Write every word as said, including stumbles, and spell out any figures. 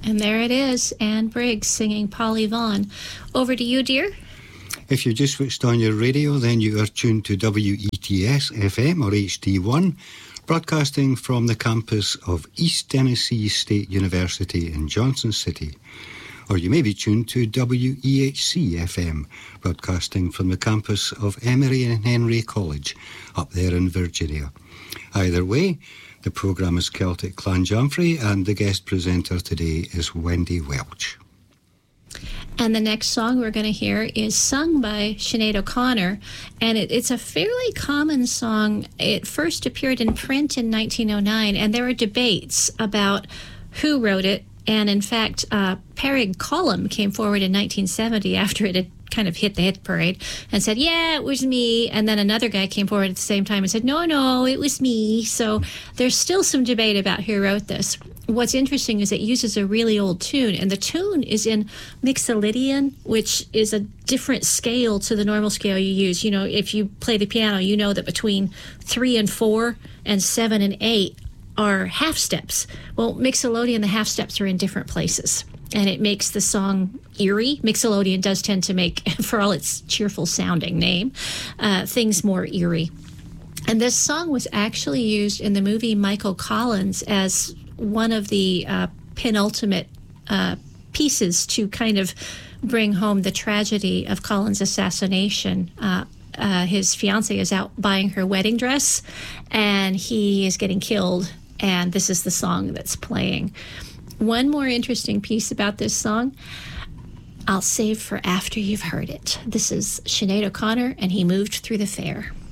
And there it is, Anne Briggs singing Polly Vaughan. Over to you, dear. If you've just switched on your radio, then you are tuned to W E T S F M or H D one, broadcasting from the campus of East Tennessee State University in Johnson City. Or you may be tuned to W E H C F M, broadcasting from the campus of Emory and Henry College, up there in Virginia. Either way, the programme is Celtic Clanjamfray, and the guest presenter today is Wendy Welch. And the next song we're going to hear is sung by Sinead O'Connor, and it, it's a fairly common song. It first appeared in print in nineteen oh nine, and there were debates about who wrote it. And in fact, uh, Perig Collum came forward in nineteen seventy after it had kind of hit the hit parade and said, yeah, it was me. And then another guy came forward at the same time and said, no, no, it was me. So there's still some debate about who wrote this. What's interesting is it uses a really old tune, and the tune is in Mixolydian, which is a different scale to the normal scale you use. You know, if you play the piano, you know that between three and four and seven and eight are half steps. Well, Mixolydian, the half steps are in different places, and it makes the song eerie. Mixolydian does tend to make, for all its cheerful sounding name, uh, things more eerie. And this song was actually used in the movie Michael Collins as one of the uh, penultimate uh, pieces to kind of bring home the tragedy of Collins' assassination. Uh, uh, his fiancée is out buying her wedding dress, and he is getting killed, and this is the song that's playing. One more interesting piece about this song, I'll save for after you've heard it. This is Sinead O'Connor, and He Moved Through the Fair.